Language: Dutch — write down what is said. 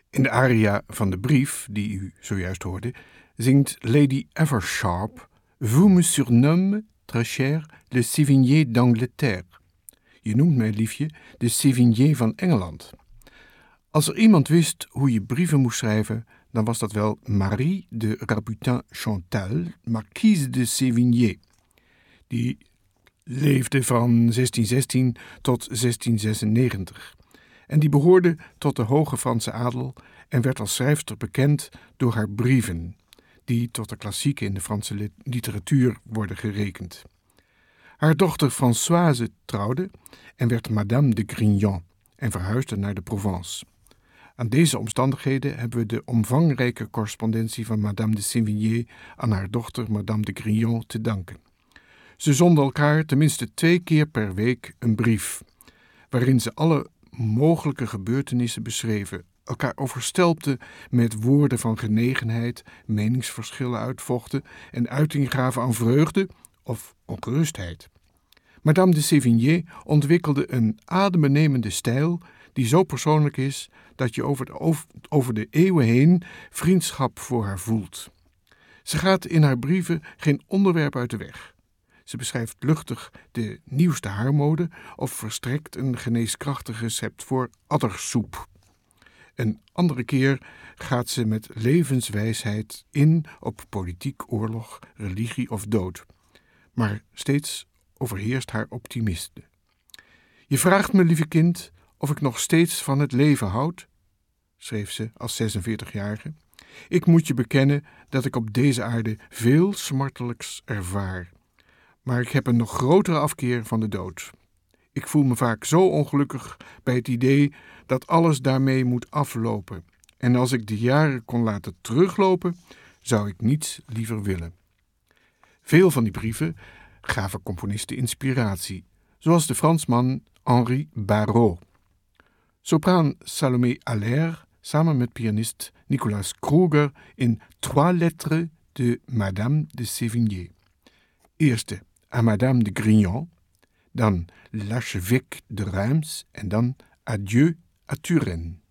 In de aria van de brief, die u zojuist hoorde, zingt Lady Eversharp Vous me surnomme, très cher, le Sévigné d'Angleterre. Je noemt mij, liefje, de Sévigné van Engeland. Als er iemand wist hoe je brieven moest schrijven, dan was dat wel Marie de Rabutin-Chantal, marquise de Sévigné. Die leefde van 1616 tot 1696. En die behoorde tot de hoge Franse adel en werd als schrijfster bekend door haar brieven, die tot de klassieken in de Franse literatuur worden gerekend. Haar dochter Françoise trouwde en werd Madame de Grignon en verhuisde naar de Provence. Aan deze omstandigheden hebben we de omvangrijke correspondentie van Madame de Sévigné aan haar dochter Madame de Grignon te danken. Ze zonden elkaar tenminste 2 keer per week een brief, waarin ze alle mogelijke gebeurtenissen beschreven, elkaar overstelpten met woorden van genegenheid, meningsverschillen uitvochten en uiting gaven aan vreugde of ongerustheid. Madame de Sévigné ontwikkelde een adembenemende stijl die zo persoonlijk is dat je over de eeuwen heen vriendschap voor haar voelt. Ze gaat in haar brieven geen onderwerp uit de weg. Ze beschrijft luchtig de nieuwste haarmode of verstrekt een geneeskrachtig recept voor addersoep. Een andere keer gaat ze met levenswijsheid in op politiek, oorlog, religie of dood. Maar steeds overheerst haar optimisme. Je vraagt me, lieve kind, of ik nog steeds van het leven houd, schreef ze als 46-jarige. Ik moet je bekennen dat ik op deze aarde veel smartelijks ervaar. Maar ik heb een nog grotere afkeer van de dood. Ik voel me vaak zo ongelukkig bij het idee dat alles daarmee moet aflopen. En als ik de jaren kon laten teruglopen, zou ik niets liever willen. Veel van die brieven gaven componisten inspiratie, zoals de Fransman Henri Barrault. Sopraan Salomé Allaire samen met pianist Nicolas Kruger in 3 lettres de Madame de Sévigné. Eerste à Madame de Grignon, dan L'Archevêque de Reims en dan Adieu à Turenne.